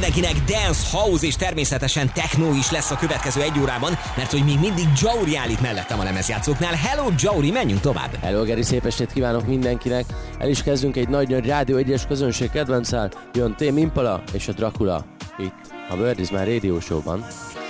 mindenkinek, dance, house és természetesen techno is lesz a következő egy órában, mert hogy még mindig Jauri áll itt mellettem a lemezjátszóknál. Hello Jauri, menjünk tovább! Hello Geri, szép estét kívánok mindenkinek! El is kezdünk egy nagy Rádió 1-es közönség kedvencel, jön Tame Impala és a Dracula itt a Bird Is My Radio Show-ban.